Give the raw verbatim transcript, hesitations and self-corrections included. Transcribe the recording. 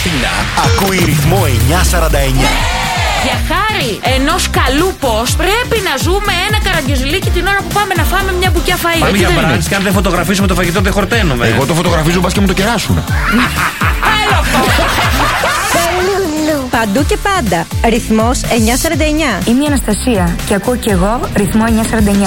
Αθήνα ακούει ρυθμό εννιακόσια σαράντα εννιά. Για χάρη ενός καλού post πρέπει να ζούμε ένα καραγκιουζιλίκι την ώρα που πάμε να φάμε μια μπουκιά φαΐ. Πάμε για μπραντς και αν δεν φωτογραφίσουμε το φαγητό δεν χορταίνουμε. Εγώ το φωτογραφίζω, μπας και μου το κεράσουν. Άλλο αυτό. Παντού και πάντα. Ρυθμός εννιακόσια σαράντα εννιά. Είμαι η Αναστασία και ακούω κι εγώ ρυθμό εννιακόσια σαράντα εννιά.